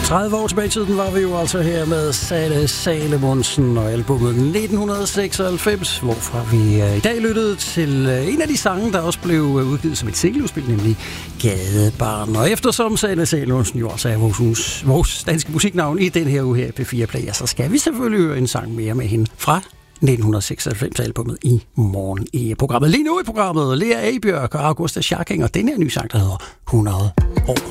30 år tilbage i tiden var vi jo altså her med Sanne Salomonsen og albumet 1996, hvorfra vi i dag lyttede til en af de sange, der også blev udgivet som et singleudspil, nemlig Gadebarn. Og eftersom Sanne Salomonsen jo også er vores danske musiknavn i den her uge her i P4 Play, så skal vi selvfølgelig høre en sang mere med hende fra 1996-albumet i morgen i programmet. Lige nu i programmet, Lea Abjørk og Augusta Schacking, og den her nye sang, der hedder 100 år.